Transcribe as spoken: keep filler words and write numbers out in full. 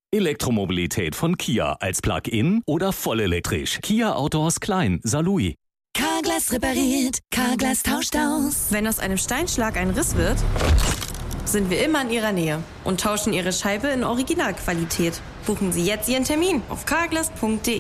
Elektromobilität von Kia als Plug-in oder vollelektrisch. Kia Autos Klein, Saarlouis. Carglass repariert, Carglass tauscht aus. Wenn aus einem Steinschlag ein Riss wird, sind wir immer in Ihrer Nähe und tauschen Ihre Scheibe in Originalqualität. Buchen Sie jetzt Ihren Termin auf carglass punkt de.